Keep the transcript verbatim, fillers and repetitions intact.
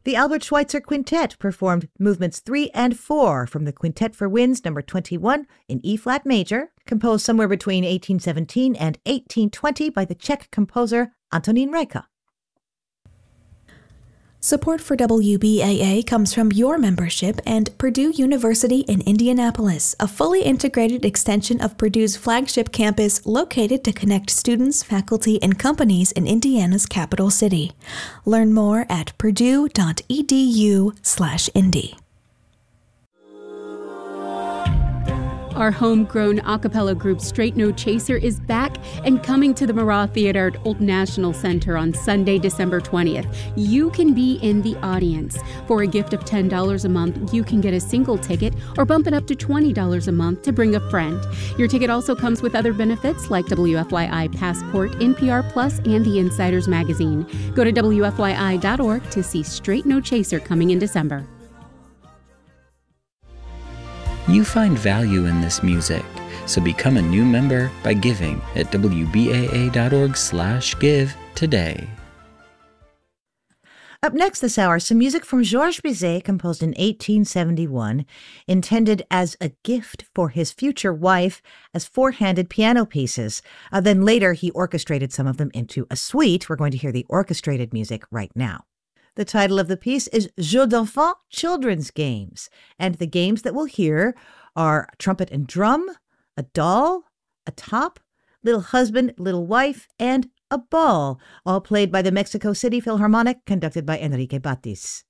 The Albert Schweitzer Quintet performed movements three and four from the Quintet for Winds number twenty-one in E-flat major, composed somewhere between eighteen seventeen and eighteen twenty by the Czech composer Antonín Rejka. Support for W B A A comes from your membership and Purdue University in Indianapolis, a fully integrated extension of Purdue's flagship campus located to connect students, faculty, and companies in Indiana's capital city. Learn more at purdue.edu slash indy. Our homegrown a cappella group Straight No Chaser is back and coming to the Murrah Theater at Old National Center on Sunday, December twentieth. You can be in the audience. For a gift of ten dollars a month, you can get a single ticket or bump it up to twenty dollars a month to bring a friend. Your ticket also comes with other benefits like W F Y I Passport, N P R Plus, and the Insiders Magazine. Go to W F Y I dot org to see Straight No Chaser coming in December. You find value in this music, so become a new member by giving at W B A A dot org slash give today. Up next this hour, some music from Georges Bizet, composed in eighteen seventy-one, intended as a gift for his future wife as four-handed piano pieces. Uh, then later, he orchestrated some of them into a suite. We're going to hear the orchestrated music right now. The title of the piece is Jeux d'enfants, Children's Games. And the games that we'll hear are trumpet and drum, a doll, a top, little husband, little wife, and a ball, all played by the Mexico City Philharmonic, conducted by Enrique Batis.